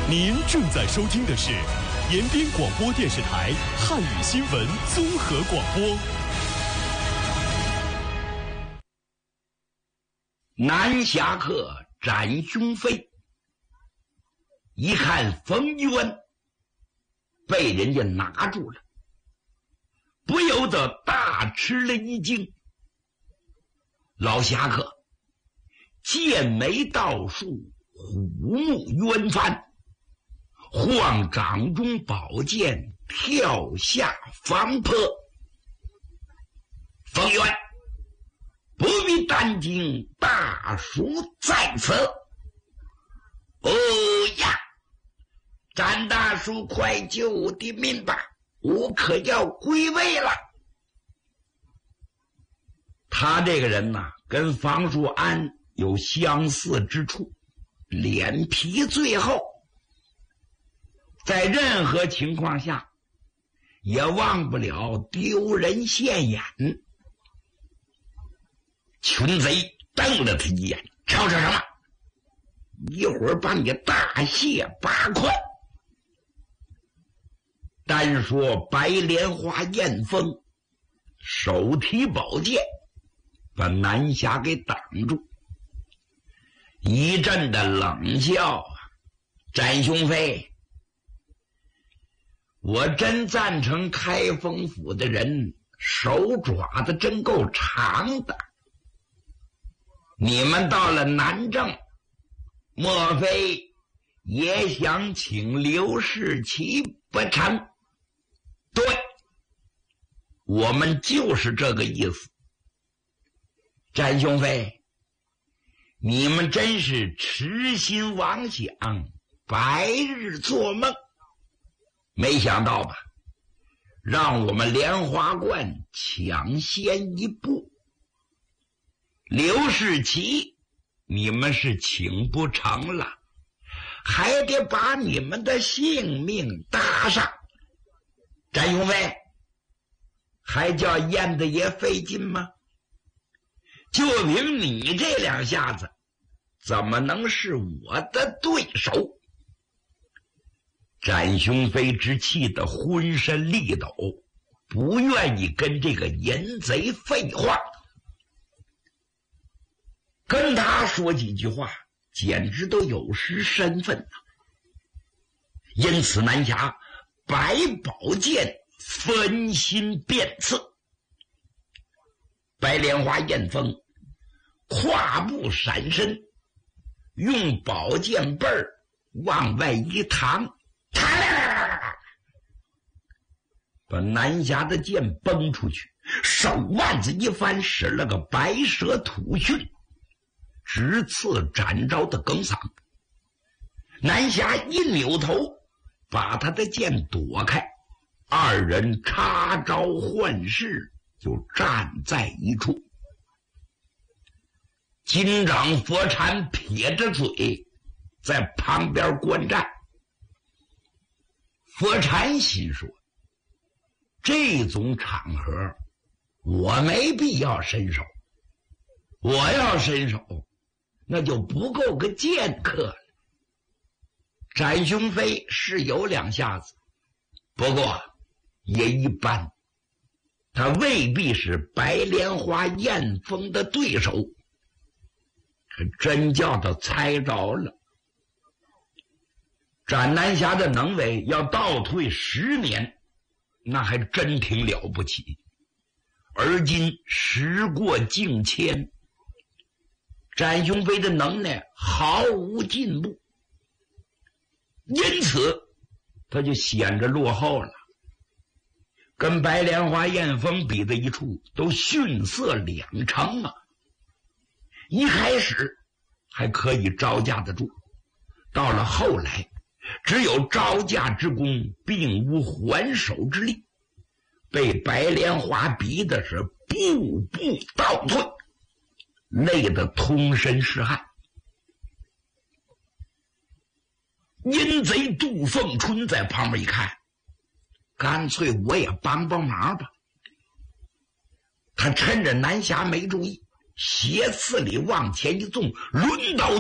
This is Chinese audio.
您正在收听的是延边广播电视台汉语新闻综合广播。 南侠客展雄飞一看冯渊被人家拿住了，不由得大吃了一惊。老侠客剑眉倒竖，虎目渊翻，晃掌中宝剑，跳下方坡。冯渊，不必担惊，大叔在此。哦呀，展大叔，快救我的命吧，我可要归位了。他这个人呐，跟房叔安有相似之处，脸皮最厚，在任何情况下也忘不了丢人现眼。群贼瞪了他一眼，吵什么？一会儿把你大卸八块。单说白莲花燕峰手提宝剑把南侠给挡住，一阵的冷笑啊。展雄飞，我真赞成开封府的人手爪子真够长的，你们到了南郑，莫非也想请刘世奇不成？对，我们就是这个意思。展雄飞，你们真是痴心妄想，白日做梦。没想到吧，让我们莲花观抢先一步。刘世奇你们是请不成了，还得把你们的性命搭上。展雄飞，还叫燕子爷费劲吗？就凭你这两下子，怎么能是我的对手？展雄飞之气得浑身力抖，不愿意跟这个淫贼废话，跟他说几句话简直都有失身份了。因此南侠百宝剑分心变刺，白莲花燕峰跨步闪身，用宝剑背儿往外一搪，把南侠的剑崩出去，手腕子一翻，使了个白蛇吐讯，直刺展昭的梗嗓。南侠一扭头，把他的剑躲开，二人插招换式，就站在一处。金掌佛禅撇着嘴在旁边观战。佛禅心说，这种场合我没必要伸手，我要伸手那就不够个剑客了。展雄飞是有两下子，不过也一般，他未必是白莲花燕峰的对手，可真叫他猜着了。展南侠的能为要倒退10年，那还真挺了不起。而今时过境迁，展雄飞的能耐毫无进步，因此他就显着落后了，跟白莲花燕峰比的一处都逊色2成啊。一开始还可以招架得住，到了后来只有招架之功，并无还手之力，被白莲花逼的是步步倒退，累得通身是汗。阴贼杜凤春在旁边一看，干脆我也帮帮忙吧。他趁着南侠没注意，斜刺里往前一纵，抡刀